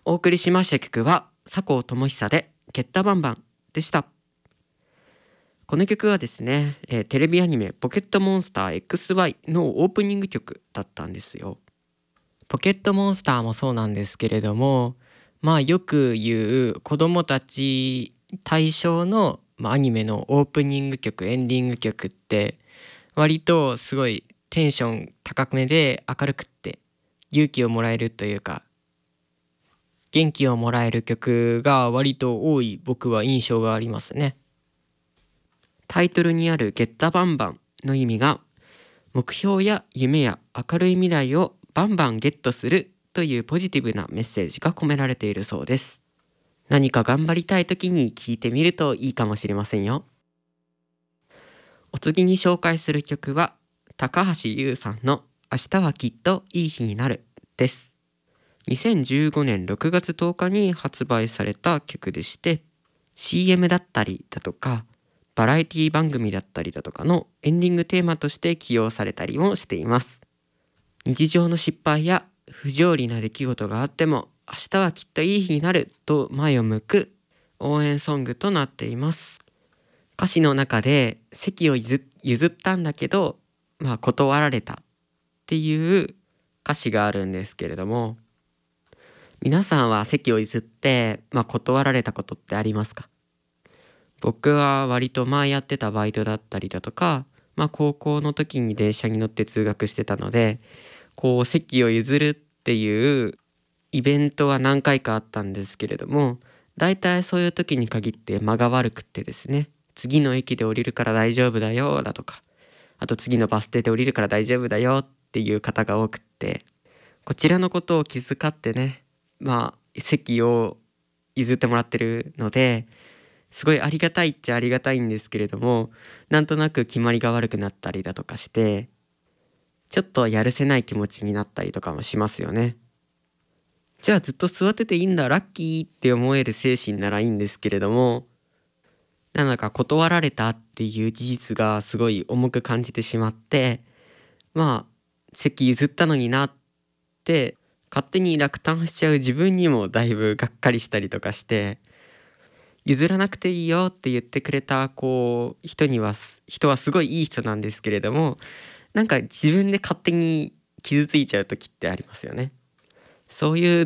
お送りしました曲は佐藤智久でゲッタバンバンでした。この曲はですね、テレビアニメポケットモンスター XY のオープニング曲だったんですよ。 ポケットモンスターもそうなんですけれども、よく言う子供たち対象の、アニメのオープニング曲、エンディング曲って割とすごいテンション高めで明るくって勇気をもらえるというか元気をもらえる曲が割と多い僕は印象がありますね。 タイトルにあるゲッタバンバンの意味が目標や夢や明るい未来をバンバンゲットするというポジティブなメッセージが込められているそうです。何か頑張りたい時に聴いてみるといいかもしれませんよ。お次に紹介する曲は高橋優さんの明日はきっといい日になるです。2015年6月10日に発売された曲でして、 CM だったりだとかバラエティ番組だったりだとかのエンディングテーマとして起用されたりもしています。日常の失敗や不条理な出来事があっても明日はきっといい日になると前を向く応援ソングとなっています。歌詞の中で席を譲ったんだけど、断られたっていう歌詞があるんですけれども、皆さんは席を譲って、断られたことってありますか？僕は割と前やってたバイトだったりだとか、高校の時に電車に乗って通学してたので、こう席を譲るっていうイベントは何回かあったんですけれども、だいたいそういう時に限って間が悪くってですね、次の駅で降りるから大丈夫だよだとか、あと次のバス停で降りるから大丈夫だよっていう方が多くって、こちらのことを気遣ってね、席を譲ってもらってるので、すごいありがたいっちゃありがたいんですけれども、なんとなく決まりが悪くなったりだとかして、ちょっとやるせない気持ちになったりとかもしますよね。じゃあずっと座ってていいんだ、ラッキーって思える精神ならいいんですけれども、なんだか断られたっていう事実がすごい重く感じてしまって、席譲ったのになって勝手に落胆しちゃう自分にもだいぶがっかりしたりとかして、譲らなくていいよって言ってくれた人はすごいいい人なんですけれども、なんか自分で勝手に傷ついちゃう時ってありますよね。そういう